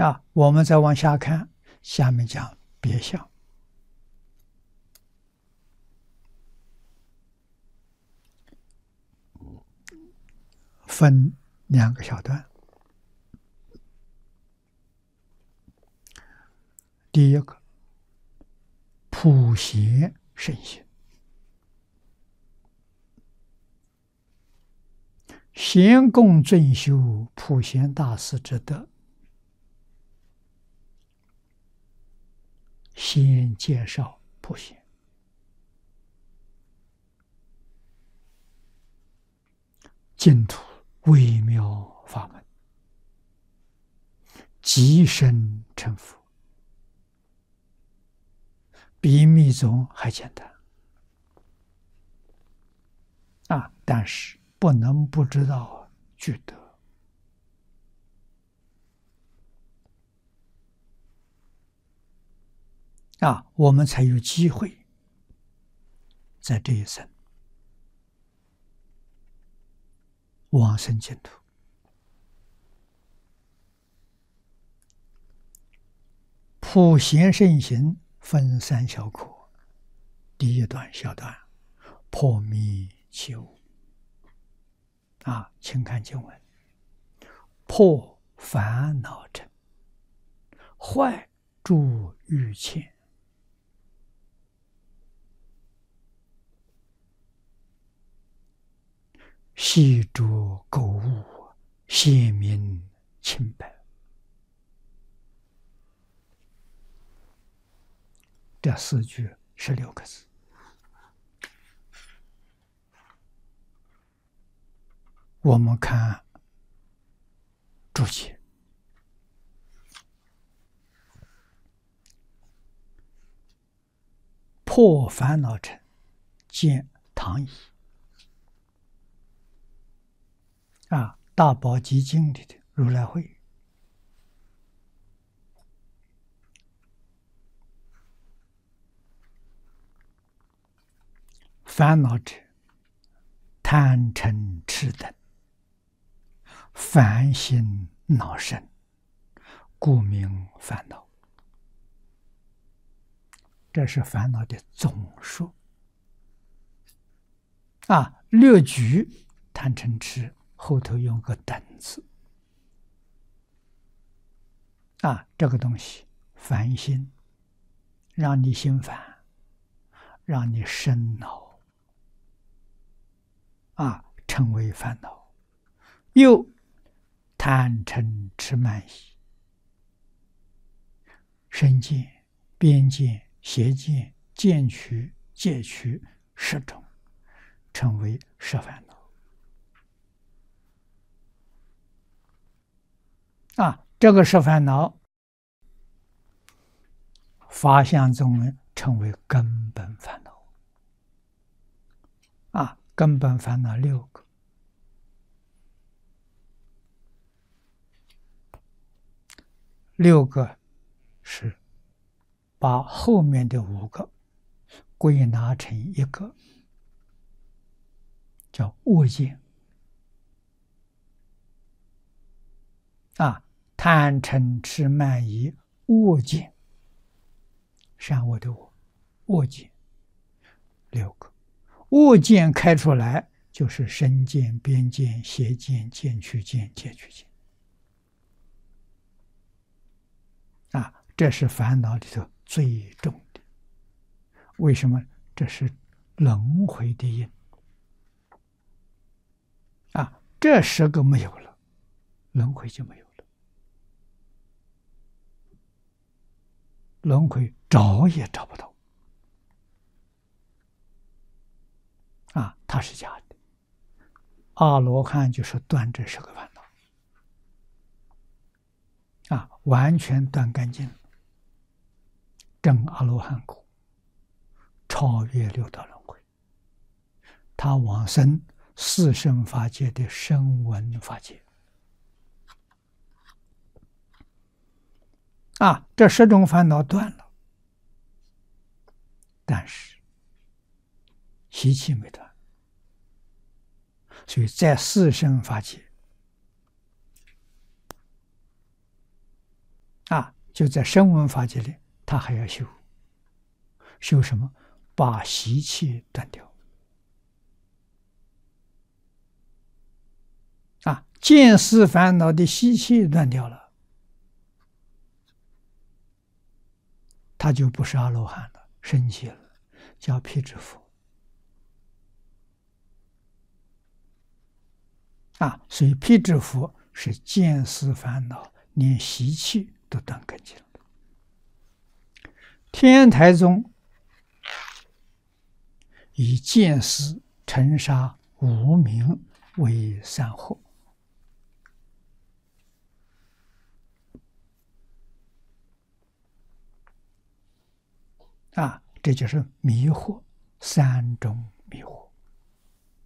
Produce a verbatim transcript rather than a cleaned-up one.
啊，我们再往下看，下面讲别相，分两个小段。第一个，普贤圣行，贤供正修普贤大师之德，先介绍普贤。净土微妙法门，即生成佛，比密宗还简单啊！但是不能不知道具德啊，我们才有机会在这一生往生净土。普贤圣行分三小课，第一段小段破迷起悟啊，请看经文：破烦恼尘，坏诸欲牵，细诸垢物，显明清白。这四句十六个字，我们看注解。破烦恼尘，见唐译啊，《大宝积经》里的如来会。烦恼者，贪嗔痴等，烦心恼生，故名烦恼。这是烦恼的总数啊！略举贪嗔痴，后头用个等字啊，这个东西烦心，让你心烦，让你生恼啊，成为烦恼。又贪嗔痴慢疑，身见、边见、邪见、见取、戒取十种，成为十烦恼啊！这个十烦恼，法相中称为根本烦恼啊！根本烦恼六个，六个是把后面的五个归纳成一个，叫恶见啊，贪嗔痴慢疑恶见，善恶的恶，恶见六个。恶见开出来就是身见、边见、邪见、见取见、戒取见啊，这是烦恼里头最重的。为什么？这是轮回的因啊，这十个没有了，轮回就没有了，轮回找也找不到啊，它是假的。阿罗汉就是断这十个烦恼啊，完全断干净，证阿罗汉果，超越六道轮回，他往生四圣法界的声闻法界啊，这十种烦恼断了，但是习气没断，所以在四圣法界啊，就在声闻法界里，他还要修，修什么？把习气断掉。啊，见思烦恼的习气断掉了，他就不是阿罗汉了，升级了，叫辟支佛。啊，所以辟支佛是见思烦恼，连习气都断干净了。天台宗以见思尘沙无明为三惑。啊，这就是迷惑，三种迷惑。